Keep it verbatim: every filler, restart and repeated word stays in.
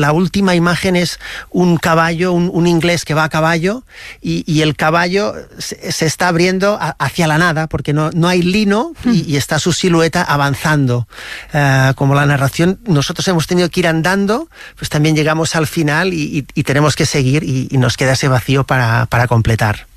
La última imagen es un caballo, un, un inglés que va a caballo y, y el caballo se, se está abriendo a, hacia la nada porque no, no hay lino y, y está su silueta avanzando. Uh, como la narración, nosotros hemos tenido que ir andando, pues también llegamos al final y, y, y tenemos que seguir y, y nos queda ese vacío para, para completar.